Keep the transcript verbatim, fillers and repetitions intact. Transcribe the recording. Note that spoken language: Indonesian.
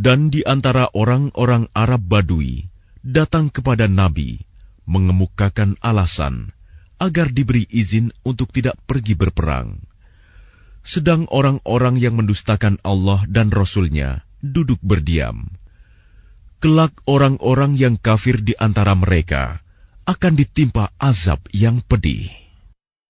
Dan di antara orang-orang Arab Badui datang kepada Nabi mengemukakan alasan agar diberi izin untuk tidak pergi berperang. Sedang orang-orang yang mendustakan Allah dan Rasul-Nya duduk berdiam. Kelak orang-orang yang kafir di antara mereka akan ditimpa azab yang pedih.